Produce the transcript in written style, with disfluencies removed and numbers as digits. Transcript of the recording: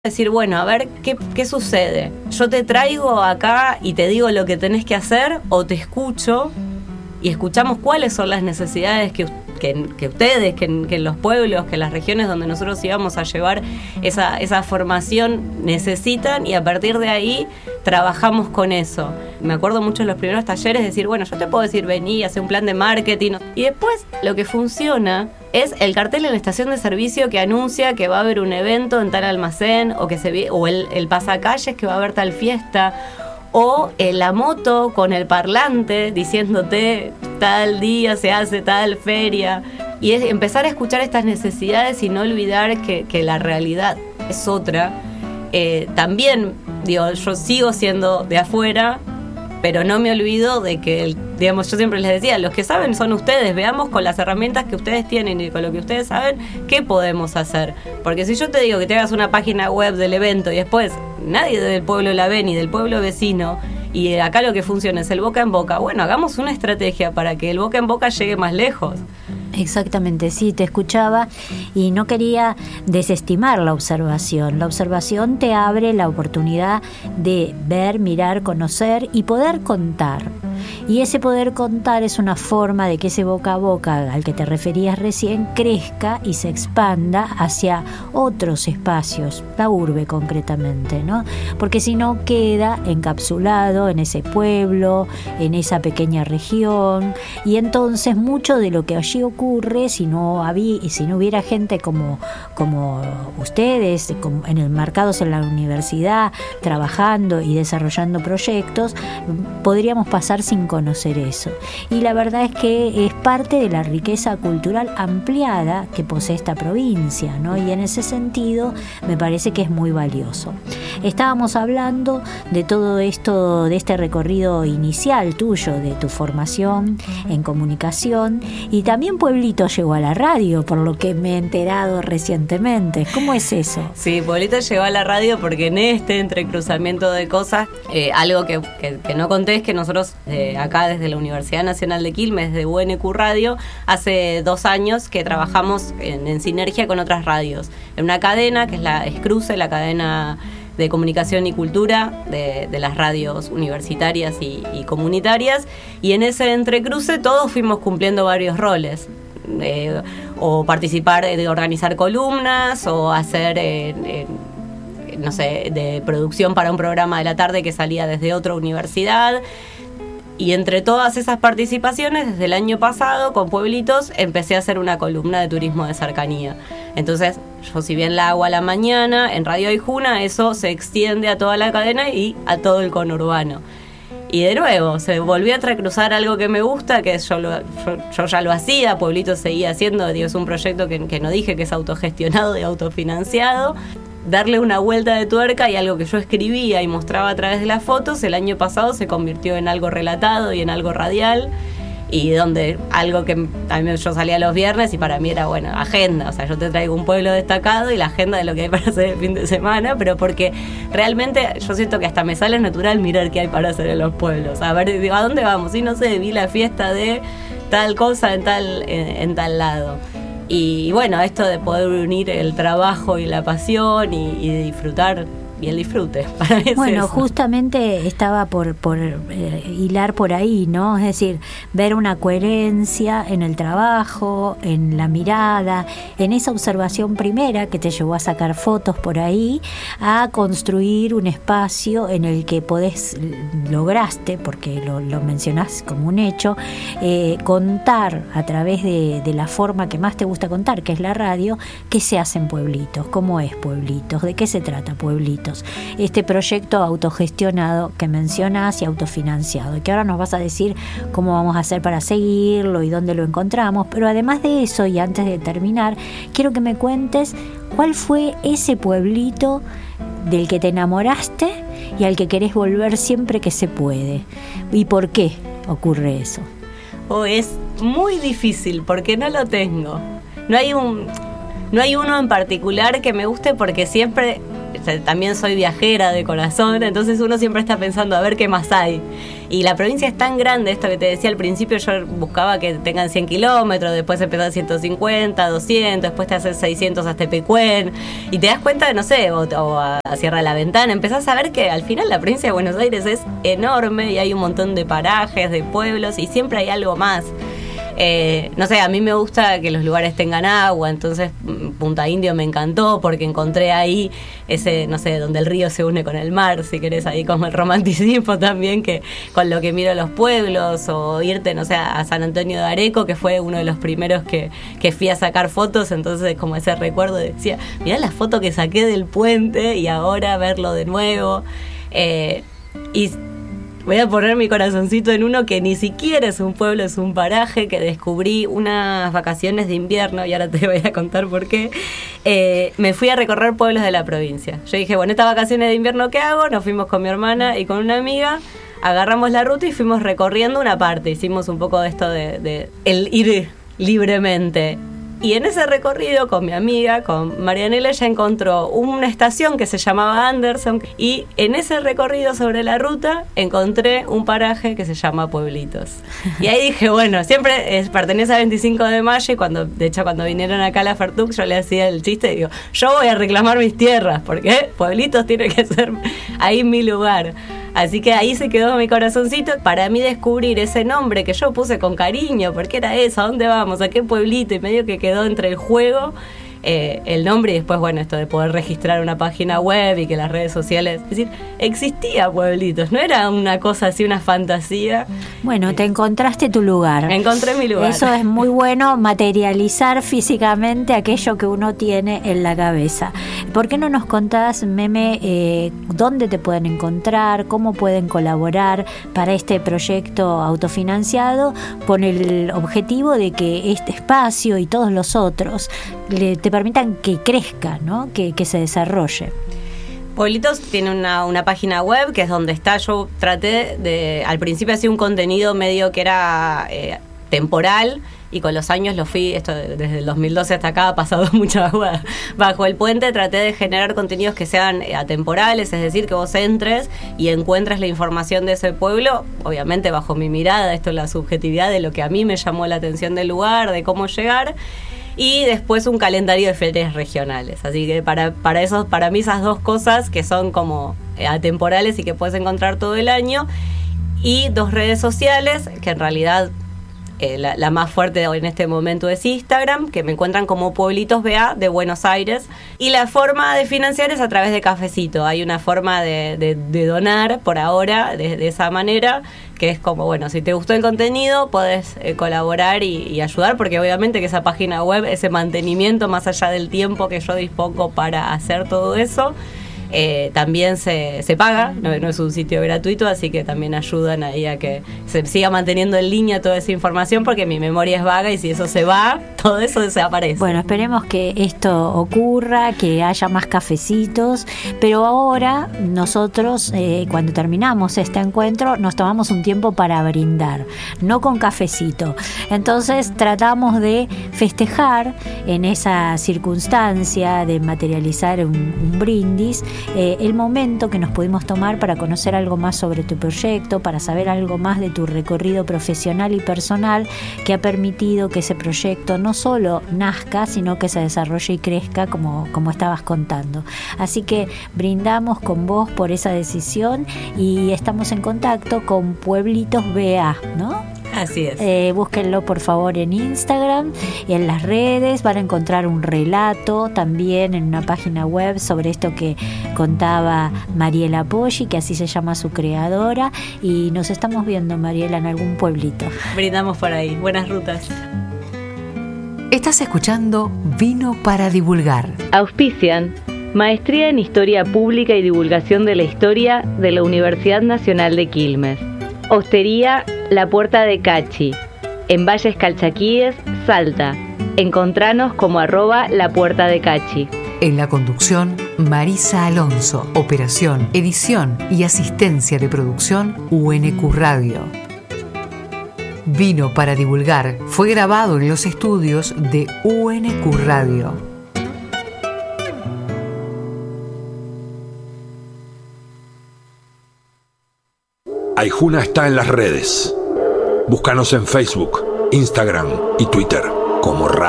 decir, bueno, a ver, ¿qué sucede? ¿Yo te traigo acá y te digo lo que tenés que hacer o te escucho y escuchamos cuáles son las necesidades que ustedes, que en los pueblos, que en las regiones donde nosotros íbamos a llevar esa formación necesitan, y a partir de ahí trabajamos con eso? Me acuerdo mucho en los primeros talleres decir, bueno, yo te puedo decir, vení, hacer un plan de marketing, y después lo que funciona es el cartel en la estación de servicio que anuncia que va a haber un evento en tal almacén, o el pasacalles que va a haber tal fiesta, o la moto con el parlante diciéndote tal día se hace tal feria. Y es empezar a escuchar estas necesidades y no olvidar que la realidad es otra. También, digo, yo sigo siendo de afuera, pero no me olvido de que, digamos, yo siempre les decía, los que saben son ustedes, veamos con las herramientas que ustedes tienen y con lo que ustedes saben, qué podemos hacer. Porque si yo te digo que te hagas una página web del evento y después nadie del pueblo la ve ni del pueblo vecino, y acá lo que funciona es el boca en boca, bueno, hagamos una estrategia para que el boca en boca llegue más lejos. Exactamente, sí, te escuchaba y no quería desestimar la observación. La observación te abre la oportunidad de ver, mirar, conocer y poder contar. Y ese poder contar es una forma de que ese boca a boca al que te referías recién crezca y se expanda hacia otros espacios, la urbe concretamente, ¿no? Porque si no queda encapsulado en ese pueblo, en esa pequeña región, y entonces mucho de lo que allí ocurre, si no hubiera gente como ustedes, enmarcados en la universidad, trabajando y desarrollando proyectos, podríamos pasar sin conocer eso. Y la verdad es que es parte de la riqueza cultural ampliada que posee esta provincia, ¿no? Y en ese sentido me parece que es muy valioso. Estábamos hablando de todo esto, de este recorrido inicial tuyo, de tu formación en comunicación, y también Pueblito llegó a la radio, por lo que me he enterado recientemente. ¿Cómo es eso? Sí, Pueblito llegó a la radio porque en este entrecruzamiento de cosas, algo que no conté es que nosotros acá desde la Universidad Nacional de Quilmes, de UNQ Radio, hace 2 años que trabajamos en sinergia con otras radios, en una cadena que es la Escruce, la cadena de comunicación y cultura de las radios universitarias y comunitarias, y en ese entrecruce todos fuimos cumpliendo varios roles, o participar de organizar columnas, o hacer no sé, de producción para un programa de la tarde que salía desde otra universidad. Y entre todas esas participaciones, desde el año pasado, con Pueblitos, empecé a hacer una columna de turismo de cercanía. Entonces, yo si bien la hago a la mañana, en Radio Aijuna, eso se extiende a toda la cadena y a todo el conurbano. Y de nuevo, se volvió a entrecruzar algo que me gusta, que yo ya lo hacía, Pueblitos seguía haciendo, digo, es un proyecto que no dije que es autogestionado y autofinanciado. Darle una vuelta de tuerca, y algo que yo escribía y mostraba a través de las fotos, el año pasado se convirtió en algo relatado y en algo radial, y donde algo que también yo salía los viernes y para mí era, bueno, agenda, o sea, yo te traigo un pueblo destacado y la agenda de lo que hay para hacer el fin de semana, pero porque realmente yo siento que hasta me sale natural mirar qué hay para hacer en los pueblos, a ver, digo, ¿a dónde vamos? Y no sé, vi la fiesta de tal cosa en tal lado. Y bueno, esto de poder unir el trabajo y la pasión y de disfrutar, y el disfrute, para mí es bueno, eso. Justamente estaba por hilar por ahí, ¿no? Es decir, ver una coherencia en el trabajo, en la mirada, en esa observación primera que te llevó a sacar fotos por ahí, a construir un espacio en el que lograste, porque lo mencionás como un hecho, contar a través de la forma que más te gusta contar, que es la radio, qué se hace en Pueblitos, cómo es Pueblitos, de qué se trata Pueblitos. Este proyecto autogestionado que mencionas y autofinanciado, y que ahora nos vas a decir cómo vamos a hacer para seguirlo y dónde lo encontramos. Pero además de eso, y antes de terminar, quiero que me cuentes cuál fue ese pueblito del que te enamoraste y al que querés volver siempre que se puede, y por qué ocurre eso. Es muy difícil porque no lo tengo. No hay uno en particular que me guste, porque siempre también soy viajera de corazón, entonces uno siempre está pensando a ver qué más hay. Y la provincia es tan grande, esto que te decía al principio, yo buscaba que tengan 100 kilómetros, después empezás 150, 200, después te haces 600 hasta Pecuén, y te das cuenta, no sé, o a Sierra de la Ventana, empezás a ver que al final la provincia de Buenos Aires es enorme y hay un montón de parajes, de pueblos, y siempre hay algo más. No sé, a mí me gusta que los lugares tengan agua, entonces Punta Indio me encantó porque encontré ahí ese, no sé, donde el río se une con el mar, si querés, ahí como el romanticismo también, que con lo que miro los pueblos, o irte, no sé, a San Antonio de Areco, que fue uno de los primeros que fui a sacar fotos, entonces como ese recuerdo decía, mirá la foto que saqué del puente y ahora verlo de nuevo. Y voy a poner mi corazoncito en uno que ni siquiera es un pueblo, es un paraje que descubrí unas vacaciones de invierno, y ahora te voy a contar por qué. Me fui a recorrer pueblos de la provincia. Yo dije, bueno, estas vacaciones de invierno, ¿qué hago? Nos fuimos con mi hermana y con una amiga, agarramos la ruta y fuimos recorriendo una parte. Hicimos un poco de esto de el ir libremente. Y en ese recorrido con mi amiga, con Marianela, ella encontró una estación que se llamaba Anderson, y en ese recorrido sobre la ruta encontré un paraje que se llama Pueblitos. Y ahí dije, bueno, siempre pertenece a 25 de mayo, y de hecho cuando vinieron acá a la Fertuc yo le hacía el chiste y digo, yo voy a reclamar mis tierras, porque Pueblitos tiene que ser ahí mi lugar. Así que ahí se quedó mi corazoncito para mí descubrir ese nombre que yo puse con cariño, porque era eso, ¿a dónde vamos? ¿A qué pueblito? Y medio que quedó entre el juego, el nombre, y después, bueno, esto de poder registrar una página web y que las redes sociales, es decir, existía Pueblitos, no era una cosa así, una fantasía. Bueno, te encontraste tu lugar. Encontré mi lugar. Eso es muy bueno, materializar físicamente aquello que uno tiene en la cabeza. ¿Por qué no nos contás, Meme, dónde te pueden encontrar, cómo pueden colaborar para este proyecto autofinanciado con el objetivo de que este espacio y todos los otros te permitan que crezca, ¿no? Que se desarrolle? Pueblitos tiene una página web que es donde está. Yo traté de, al principio hacía un contenido medio que era temporal, y con los años lo fui, esto desde el 2012 hasta acá ha pasado mucha agua bajo el puente. Traté de generar contenidos que sean atemporales, es decir, que vos entres y encuentres la información de ese pueblo, obviamente bajo mi mirada, esto es la subjetividad de lo que a mí me llamó la atención del lugar, de cómo llegar. Y después un calendario de ferias regionales. Así que para mí esas dos cosas que son como atemporales y que puedes encontrar todo el año. Y 2 redes sociales, que en realidad la más fuerte en este momento es Instagram, que me encuentran como Pueblitos BA de Buenos Aires. Y la forma de financiar es a través de Cafecito. Hay una forma de donar por ahora de esa manera, que es como, bueno, si te gustó el contenido, podés colaborar y ayudar, porque obviamente que esa página web, ese mantenimiento, más allá del tiempo que yo dispongo para hacer todo eso, también se paga, no es un sitio gratuito, así que también ayudan ahí a que se siga manteniendo en línea toda esa información, porque mi memoria es vaga y si eso se va, todo eso desaparece. Bueno, esperemos que esto ocurra, que haya más cafecitos, pero ahora nosotros cuando terminamos este encuentro nos tomamos un tiempo para brindar, no con cafecito. Entonces tratamos de festejar en esa circunstancia de materializar un brindis, el momento que nos pudimos tomar para conocer algo más sobre tu proyecto, para saber algo más de tu recorrido profesional y personal, que ha permitido que ese proyecto no solo nazca, sino que se desarrolle y crezca como estabas contando. Así que brindamos con vos por esa decisión y estamos en contacto con Pueblitos BA, ¿no? Así es. Búsquenlo por favor en Instagram y en las redes. Van a encontrar un relato también en una página web sobre esto que contaba Mariela Poggi, que así se llama su creadora. Y nos estamos viendo, Mariela, en algún pueblito. Brindamos por ahí. Buenas rutas. Estás escuchando Vino para Divulgar. Auspician Maestría en Historia Pública y Divulgación de la Historia de la Universidad Nacional de Quilmes. Hostería La Puerta de Cachi, en Valles Calchaquíes, Salta. Encontranos como @La Puerta de Cachi. En la conducción, Marisa Alonso. Operación, edición y asistencia de producción, UNQ Radio. Vino para Divulgar fue grabado en los estudios de UNQ Radio. Aijuna está en las redes. Búscanos en Facebook, Instagram y Twitter como